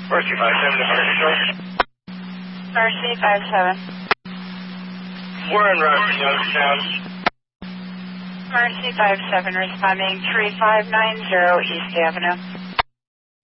Mercy 57 to Mercy. Mercy 57. We're en route to Youngstown. Mercy 57 responding 3590 East Avenue.